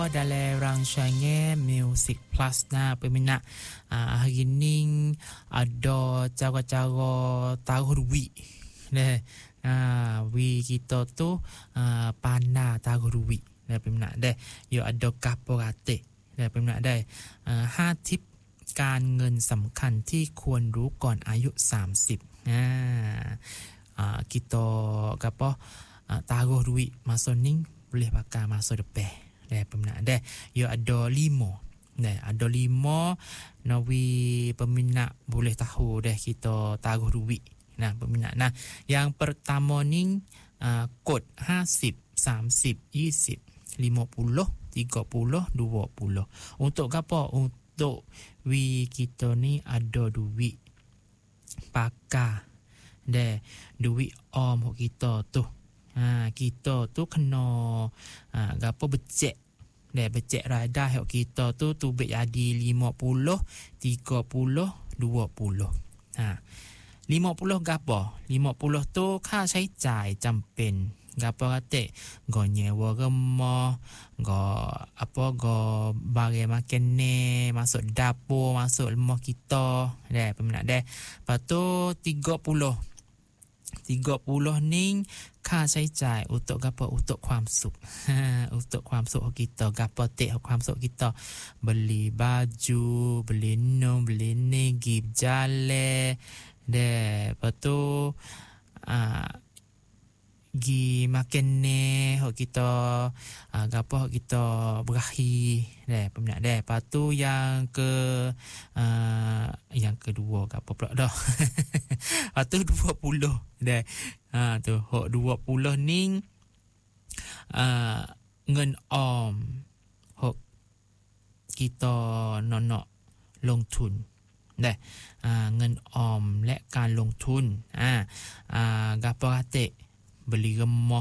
dalam rancangan Music Plus peminat hari ni ada cara-cara taruh duit we kita tu pandai taruh duit peminat deh yo ada korporate peminat deh 5 ทิปการเงินสำคัญที่ควรรู้ก่อนอายุ30 kita gapo taruh duit masa ni boleh pakai masa depan peminat deh yo ada 5 ada 5 nawi peminat boleh tahu deh kita taruh duit peminat yang pertama ni kod 50 30 20 50 30 20 untuk apa untuk kita ni ada duit pakai duit om kita tu kita tu kena gapo becek becek rada hok kita tu jadi 50 30 20 50 gapo 50 tu ค่าใช้จ่ายจำเป็นgapo kate go nyewa rumah go apa go barang makan ni masuk dapur masuk rumah kita peminat lepas tu 30 ni ค่าใช้จ่าย untuk gapo untuk ความสุข untuk ความสุขของ kita gapo tek ความสุข kita beli baju beli nom beli ni gib jale lepas tu gi makan ni hok kita gapo hok kita berakhir peminat lepas tu yang kedua gapo pula dah lepas tu 20 tu hok 20 ni ngen om hok kita nak ลงทุนเงินออมและการลงทุนgapo kate beli rumah